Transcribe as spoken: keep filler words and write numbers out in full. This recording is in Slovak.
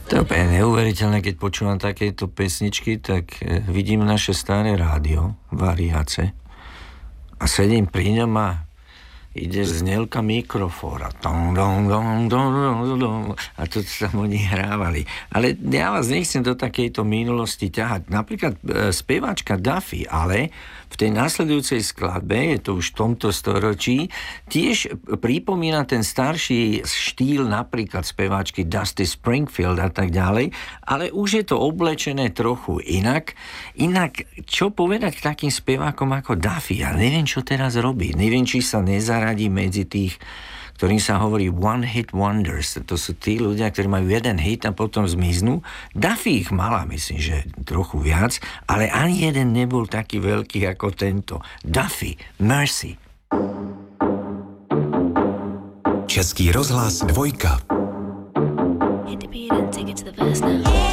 To je úplne neuveriteľné, keď počúvam takéto pesničky, tak vidím naše staré rádio, variace, a sedím pri ňom a ide znelka mikrofóra. A to tam oni hrávali. Ale ja vás nechcem do takejto minulosti ťahať. Napríklad speváčka Duffy, ale v tej nasledujúcej skladbe, je to už v tomto storočí, tiež pripomína ten starší štýl napríklad speváčky Dusty Springfield a tak ďalej, ale už je to oblečené trochu inak. Inak, čo povedať k takým spevákom ako Duffy? Ja neviem, čo teraz robí. Neviem, či sa nezaradí medzi tých, ktorým sa hovorí one hit wonders. To sú tí ľudia, ktorí majú jeden hit a potom zmiznú. Duffy ich mala, myslím, že trochu viac, ale ani jeden nebol taký veľký ako tento. Duffy, Mercy. Český rozhlas dvojka.